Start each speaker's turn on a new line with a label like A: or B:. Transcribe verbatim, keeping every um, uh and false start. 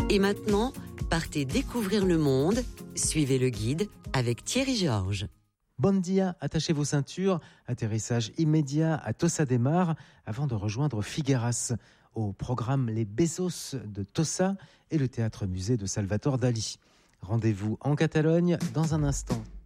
A: Et maintenant, partez découvrir le monde. Suivez le guide avec Thierry Georges.
B: Bon dia, attachez vos ceintures. Atterrissage immédiat à Tossa de Mar avant de rejoindre Figueras. Au programme Les Bezos de Tossa et le théâtre-musée de Salvatore Dali. Rendez-vous en Catalogne dans un instant.